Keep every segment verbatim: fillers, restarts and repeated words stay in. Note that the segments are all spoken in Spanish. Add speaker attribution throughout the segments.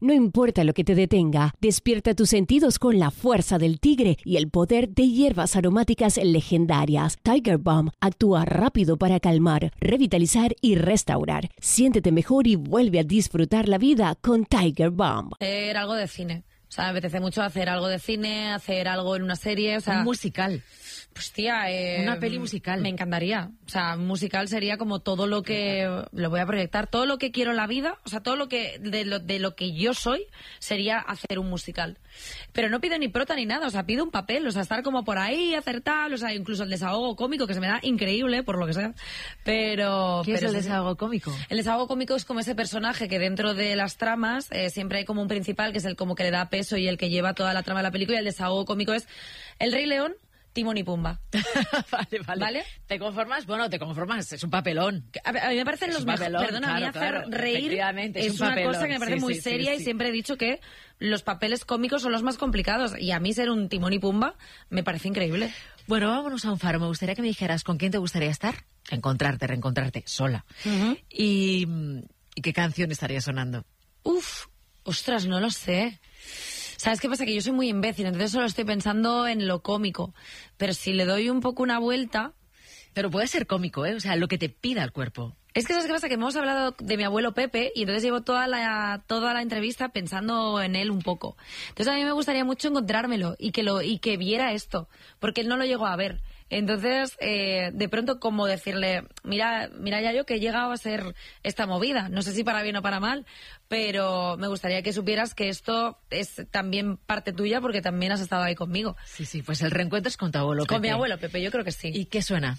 Speaker 1: No importa lo que te detenga, despierta tus sentidos con la fuerza del tigre y el poder de hierbas aromáticas legendarias. Tiger Balm actúa rápido para calmar, revitalizar y restaurar. Siéntete mejor y vuelve a disfrutar la vida con Tiger Balm.
Speaker 2: Hacer algo de cine. O sea, me apetece mucho hacer algo de cine, hacer algo en una serie, o sea...
Speaker 3: Un musical.
Speaker 2: Pues tía, eh,
Speaker 3: una peli musical.
Speaker 2: Me encantaría. O sea, musical sería como todo lo que lo voy a proyectar, todo lo que quiero en la vida, o sea, todo lo que de lo, de lo que yo soy sería hacer un musical. Pero no pido ni prota ni nada, o sea, pido un papel, o sea, estar como por ahí, hacer tal, o sea, incluso el desahogo cómico que se me da increíble por lo que sea. Pero
Speaker 3: ¿qué
Speaker 2: pero
Speaker 3: es el
Speaker 2: sí,
Speaker 3: desahogo cómico?
Speaker 2: El desahogo cómico es como ese personaje que dentro de las tramas eh, siempre hay como un principal que es el como que le da peso y el que lleva toda la trama de la película, y el desahogo cómico es El Rey León, Timón y Pumba.
Speaker 3: vale, vale,
Speaker 2: vale.
Speaker 3: ¿Te conformas? Bueno, te conformas, es un papelón.
Speaker 2: A, a mí me parecen
Speaker 3: es
Speaker 2: los mejores. Perdona,
Speaker 3: claro,
Speaker 2: a mí hacer
Speaker 3: claro,
Speaker 2: reír
Speaker 3: es,
Speaker 2: es
Speaker 3: un
Speaker 2: una cosa que me parece
Speaker 3: sí,
Speaker 2: muy
Speaker 3: sí,
Speaker 2: seria
Speaker 3: sí,
Speaker 2: y
Speaker 3: sí.
Speaker 2: siempre he dicho que los papeles cómicos son los más complicados. Y a mí ser un Timón y Pumba me parece increíble.
Speaker 3: Bueno, vámonos a un faro. Me gustaría que me dijeras con quién te gustaría estar, encontrarte, reencontrarte, sola.
Speaker 2: Uh-huh.
Speaker 3: y, y qué canción estaría sonando.
Speaker 2: Uf, ostras, no lo sé. ¿Sabes qué pasa? Que yo soy muy imbécil, entonces solo estoy pensando en lo cómico. Pero si le doy un poco una vuelta...
Speaker 3: Pero puede ser cómico, ¿eh? O sea, lo que te pida el cuerpo.
Speaker 2: Es que ¿sabes qué pasa? Que hemos hablado de mi abuelo Pepe y entonces llevo toda la toda la entrevista pensando en él un poco. Entonces a mí me gustaría mucho encontrármelo y que lo y que viera esto, porque él no lo llegó a ver. Entonces, eh, de pronto, como decirle, mira, mira ya yo que he llegado a ser esta movida. No sé si para bien o para mal, pero me gustaría que supieras que esto es también parte tuya porque también has estado ahí conmigo.
Speaker 3: Sí, sí, pues el reencuentro es con tu abuelo Pepe.
Speaker 2: Con mi abuelo Pepe, yo creo que sí.
Speaker 3: ¿Y qué suena?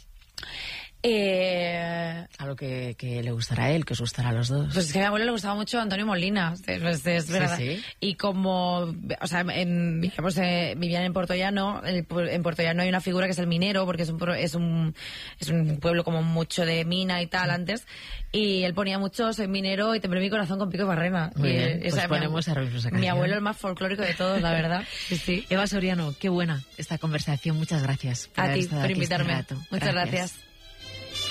Speaker 2: Eh...
Speaker 3: Algo que, que le gustará a él, que os gustará a los dos.
Speaker 2: Pues es que a mi abuelo le gustaba mucho Antonio Molina, es, es verdad.
Speaker 3: Sí, sí.
Speaker 2: Y como, o sea, en, digamos, eh, vivían en Puertollano, el, en Puertollano hay una figura que es el minero, porque es un, es un, es un pueblo como mucho de mina y tal, sí. Antes. Y él ponía mucho, soy minero y temblé mi corazón con Pico y Barrena.
Speaker 3: Muy
Speaker 2: y,
Speaker 3: bien, pues
Speaker 2: esa,
Speaker 3: ponemos
Speaker 2: mi,
Speaker 3: a esa canción.
Speaker 2: Mi abuelo el más folclórico de todos, la verdad. Sí, sí.
Speaker 3: Eva Soriano, qué buena esta conversación. Muchas gracias por
Speaker 2: a
Speaker 3: haber
Speaker 2: ti,
Speaker 3: estado
Speaker 2: por
Speaker 3: aquí
Speaker 2: invitarme.
Speaker 3: este rato.
Speaker 2: Muchas
Speaker 3: gracias.
Speaker 2: gracias.